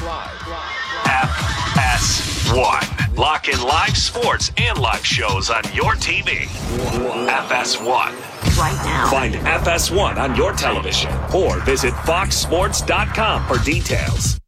FS1. Lock in live sports and live shows on your TV. FS1. Right now. Find FS1 on your television or visit foxsports.com for details.